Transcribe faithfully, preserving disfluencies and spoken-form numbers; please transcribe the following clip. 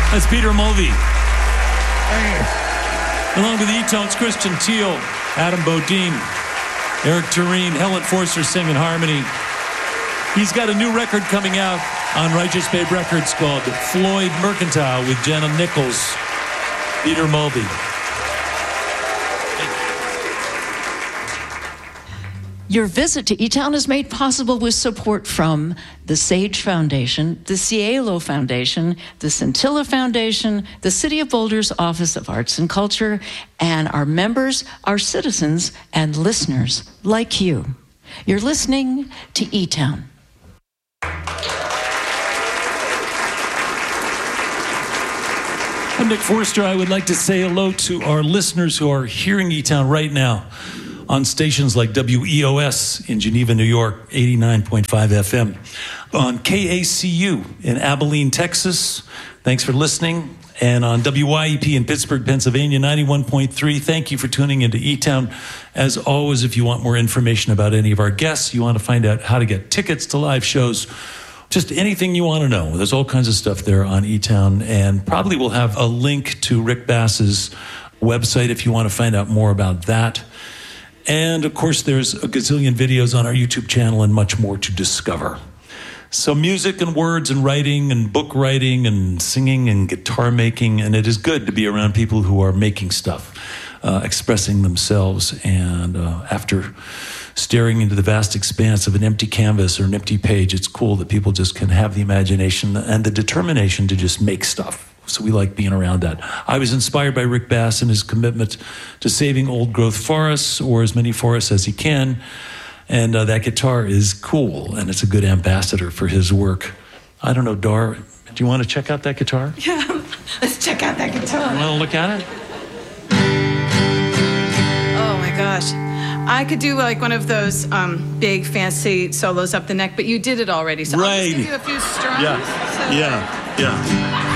That's Peter Mulvey. Along with E-Tones, Christian Teal, Adam Bodine, Eric Tureen, Helen Forster singing harmony. He's got a new record coming out on Righteous Babe Records called Floyd Mercantile with Jenna Nichols. Peter Mulvey. Your visit to E-Town is made possible with support from the Sage Foundation, the Cielo Foundation, the Scintilla Foundation, the City of Boulder's Office of Arts and Culture, and our members, our citizens, and listeners like you. You're listening to E-Town. I'm Nick Forster. I would like to say hello to our listeners who are hearing E-Town right now on stations like W E O S in Geneva, New York, eighty-nine point five F M. On K A C U in Abilene, Texas. Thanks for listening. And on W Y E P in Pittsburgh, Pennsylvania, ninety-one point three. Thank you for tuning into E-Town. As always, if you want more information about any of our guests, you want to find out how to get tickets to live shows, just anything you want to know. There's all kinds of stuff there on E-Town. And probably we'll have a link to Rick Bass's website if you want to find out more about that. And, of course, there's a gazillion videos on our YouTube channel and much more to discover. So music and words and writing and book writing and singing and guitar making, and it is good to be around people who are making stuff, uh, expressing themselves. And uh, after staring into the vast expanse of an empty canvas or an empty page, it's cool that people just can have the imagination and the determination to just make stuff. So we like being around that. I was inspired by Rick Bass and his commitment to saving old-growth forests, or as many forests as he can. And uh, that guitar is cool, and it's a good ambassador for his work. I don't know, Dar, do you want to check out that guitar? Yeah, let's check out that guitar. You want to look at it? Oh, my gosh. I could do like one of those um, big, fancy solos up the neck, but you did it already. So right. I'll just give you a few strums. Yeah, so. yeah, yeah.